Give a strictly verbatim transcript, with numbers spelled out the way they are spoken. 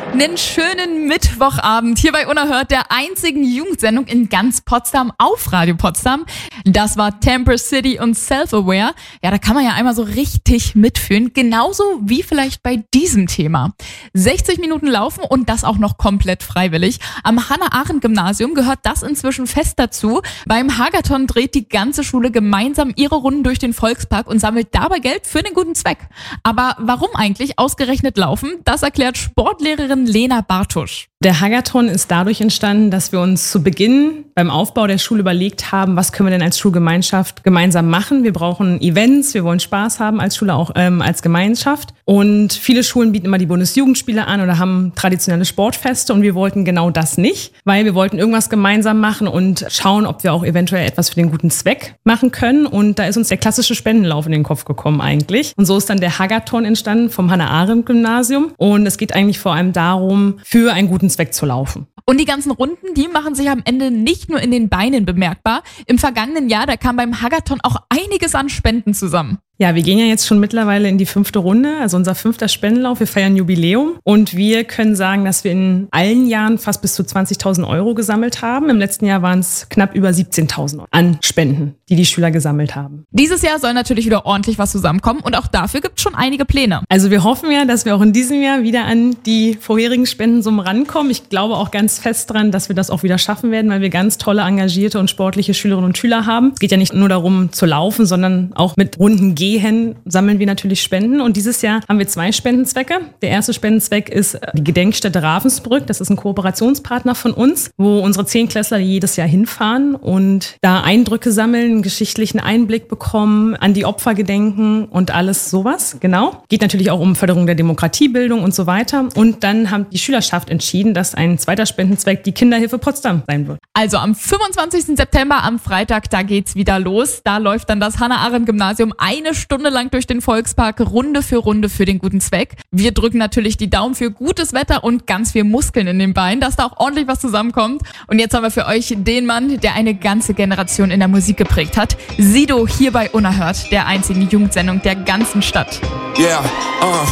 Einen schönen Mittwochabend hier bei Unerhört, der einzigen Jugendsendung in ganz Potsdam auf Radio Potsdam. Das war Temper City und Self-Aware. Ja, da kann man ja einmal so richtig mitfühlen, genauso wie vielleicht bei diesem Thema. sechzig Minuten laufen und das auch noch komplett freiwillig. Am Hannah-Arendt-Gymnasium gehört das inzwischen fest dazu. Beim Hagathon dreht die ganze Schule gemeinsam ihre Runden durch den Volkspark und sammelt dabei Geld für den guten Zweck. Aber warum eigentlich ausgerechnet laufen? Das erklärt Sportlehrerin Lena Bartusch. Der Hagathon ist dadurch entstanden, dass wir uns zu Beginn beim Aufbau der Schule überlegt haben, was können wir denn als Schulgemeinschaft gemeinsam machen. Wir brauchen Events, wir wollen Spaß haben als Schule, auch ähm, als Gemeinschaft. Und viele Schulen bieten immer die Bundesjugendspiele an oder haben traditionelle Sportfeste und wir wollten genau das nicht, weil wir wollten irgendwas gemeinsam machen und schauen, ob wir auch eventuell etwas für den guten Zweck machen können. Und da ist uns der klassische Spendenlauf in den Kopf gekommen eigentlich. Und so ist dann der Hagathon entstanden vom Hannah-Arendt-Gymnasium. Und es geht eigentlich vor allem darum, für einen guten Zweck zu laufen. Und die ganzen Runden, die machen sich am Ende nicht nur in den Beinen bemerkbar. Im vergangenen Jahr, da kam beim Hagathon auch einiges an Spenden zusammen. Ja, wir gehen ja jetzt schon mittlerweile in die fünfte Runde, also unser fünfter Spendenlauf. Wir feiern Jubiläum und wir können sagen, dass wir in allen Jahren fast bis zu zwanzigtausend Euro gesammelt haben. Im letzten Jahr waren es knapp über siebzehntausend an Spenden, die die Schüler gesammelt haben. Dieses Jahr soll natürlich wieder ordentlich was zusammenkommen und auch dafür gibt es schon einige Pläne. Also wir hoffen ja, dass wir auch in diesem Jahr wieder an die vorherigen Spendensummen rankommen. Ich glaube auch ganz fest dran, dass wir das auch wieder schaffen werden, weil wir ganz tolle, engagierte und sportliche Schülerinnen und Schüler haben. Es geht ja nicht nur darum zu laufen, sondern auch mit Runden gehen sammeln wir natürlich Spenden und dieses Jahr haben wir zwei Spendenzwecke. Der erste Spendenzweck ist die Gedenkstätte Ravensbrück. Das ist ein Kooperationspartner von uns, wo unsere Zehnklässler jedes Jahr hinfahren und da Eindrücke sammeln, einen geschichtlichen Einblick bekommen, an die Opfer gedenken und alles sowas. Genau. Geht natürlich auch um Förderung der Demokratiebildung und so weiter. Und dann haben die Schülerschaft entschieden, dass ein zweiter Spendenzweck die Kinderhilfe Potsdam sein wird. Also am fünfundzwanzigsten September, am Freitag, da geht's wieder los. Da läuft dann das Hannah-Arendt-Gymnasium eine Stunde lang durch den Volkspark, Runde für Runde für den guten Zweck. Wir drücken natürlich die Daumen für gutes Wetter und ganz viel Muskeln in den Beinen, dass da auch ordentlich was zusammenkommt. Und jetzt haben wir für euch den Mann, der eine ganze Generation in der Musik geprägt hat. Sido hier bei Unerhört, der einzigen Jugendsendung der ganzen Stadt. Yeah, uh.